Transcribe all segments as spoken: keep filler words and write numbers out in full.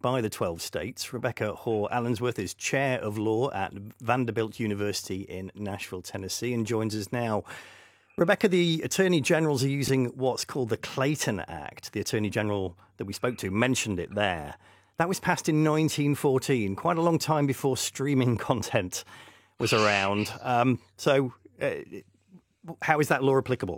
by the twelve states. Rebecca Hall-Allensworth is Chair of Law at Vanderbilt University in Nashville, Tennessee, and joins us now. Rebecca, the Attorney Generals are using what's called the Clayton Act. The Attorney General that we spoke to mentioned it there. That was passed in nineteen fourteen, quite a long time before streaming content was around. Um, so uh, how is that law applicable?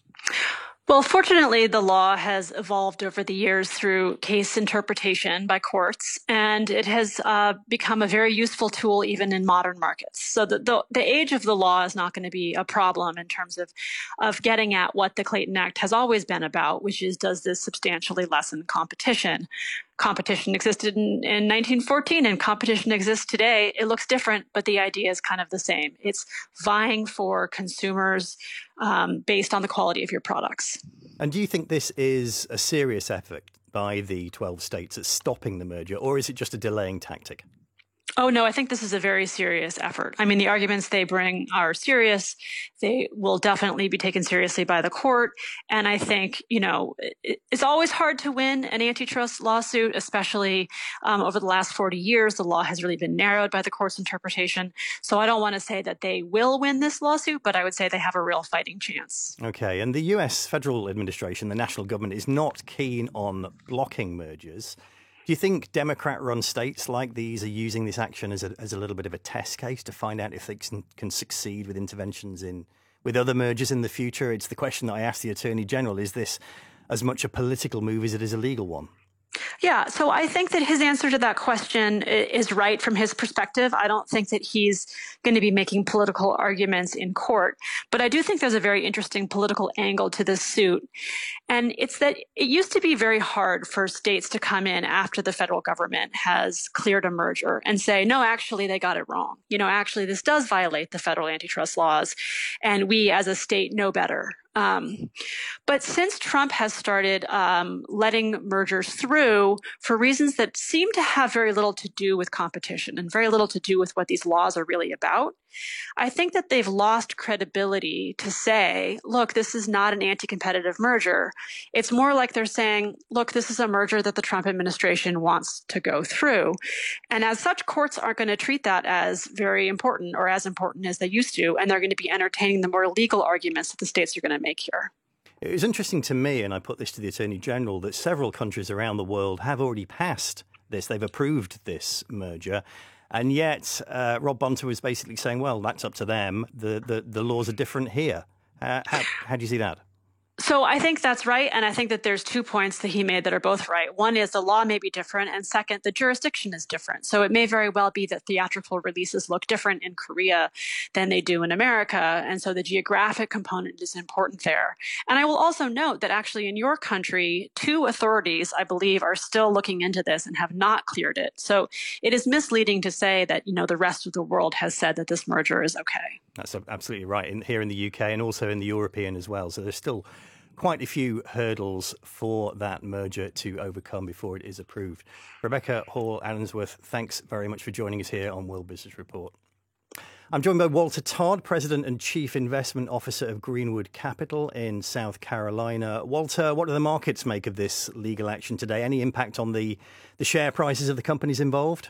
Well, fortunately, the law has evolved over the years through case interpretation by courts, and it has uh, become a very useful tool even in modern markets. So the, the, the age of the law is not going to be a problem in terms of, of getting at what the Clayton Act has always been about, which is, does this substantially lessen competition? Competition existed in, in nineteen fourteen and competition exists today. It looks different, but the idea is kind of the same. It's vying for consumers um, based on the quality of your products. And do you think this is a serious effort by the twelve states at stopping the merger, or is it just a delaying tactic? Oh, no, I think this is a very serious effort. I mean, the arguments they bring are serious. They will definitely be taken seriously by the court. And I think, you know, it, it's always hard to win an antitrust lawsuit, especially um, over the last forty years. The law has really been narrowed by the court's interpretation. So I don't want to say that they will win this lawsuit, but I would say they have a real fighting chance. OK, and the U S federal administration, the national government, is not keen on blocking mergers. Do you think Democrat-run states like these are using this action as a, as a little bit of a test case to find out if they can, can succeed with interventions in with other mergers in the future? It's the question that I asked the Attorney General. Is this as much a political move as it is a legal one? Yeah, so I think that his answer to that question is right from his perspective. I don't think that he's going to be making political arguments in court, but I do think there's a very interesting political angle to this suit. And it's that it used to be very hard for states to come in after the federal government has cleared a merger and say, no, actually, they got it wrong. You know, actually, this does violate the federal antitrust laws, and we as a state know better. Um, but since Trump has started um, letting mergers through for reasons that seem to have very little to do with competition and very little to do with what these laws are really about, I think that they've lost credibility to say, look, this is not an anti-competitive merger. It's more like they're saying, look, this is a merger that the Trump administration wants to go through. And as such, courts aren't going to treat that as very important or as important as they used to, and they're going to be entertaining the more legal arguments that the states are going to make here. It was interesting to me, and I put this to the Attorney General, that several countries around the world have already passed this. They've approved this merger. And yet, uh, Rob Bonta was basically saying, well, that's up to them. The the, the laws are different here. Uh, how, how do you see that? So I think that's right. And I think that there's two points that he made that are both right. One is the law may be different. And second, the jurisdiction is different. So it may very well be that theatrical releases look different in Korea than they do in America. And so the geographic component is important there. And I will also note that actually in your country, two authorities, I believe, are still looking into this and have not cleared it. So it is misleading to say that, you know, the rest of the world has said that this merger is okay. That's absolutely right. In, here in the U K and also in the European as well. So there's still quite a few hurdles for that merger to overcome before it is approved. Rebecca Hall-Allensworth, thanks very much for joining us here on World Business Report. I'm joined by Walter Todd, President and Chief Investment Officer of Greenwood Capital in South Carolina. Walter, what do the markets make of this legal action today? Any impact on the, the share prices of the companies involved?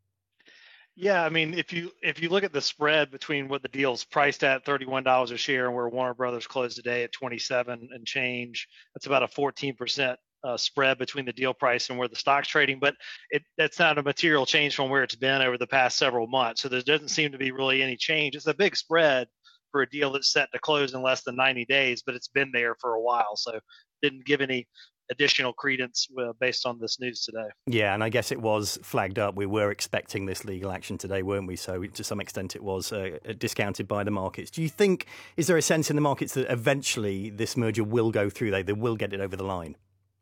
Yeah, I mean, if you if you look at the spread between what the deal's priced at, thirty-one dollars a share, and where Warner Brothers closed today at twenty-seven and change, that's about a fourteen percent uh, spread between the deal price and where the stock's trading. But it, that's not a material change from where it's been over the past several months. So there doesn't seem to be really any change. It's a big spread for a deal that's set to close in less than ninety days, but it's been there for a while. So didn't give any additional credence uh, based on this news today. Yeah, and I guess it was flagged up. We were expecting this legal action today, weren't we? So to some extent it was uh, discounted by the markets. Do you think, is there a sense in the markets that eventually this merger will go through? They, they will get it over the line?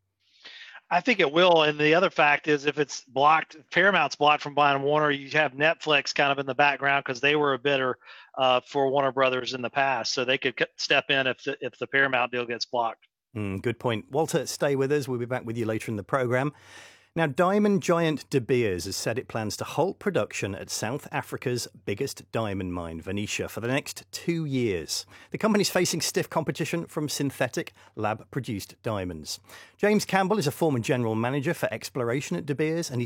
I think it will. And the other fact is if it's blocked, Paramount's blocked from buying Warner, you have Netflix kind of in the background because they were a bidder uh, for Warner Brothers in the past. So they could step in if the, if the Paramount deal gets blocked. Mm, good point. Walter, stay with us. We'll be back with you later in the programme. Now, diamond giant De Beers has said it plans to halt production at South Africa's biggest diamond mine, Venetia, for the next two years. The company's facing stiff competition from synthetic lab-produced diamonds. James Campbell is a former general manager for exploration at De Beers, and he's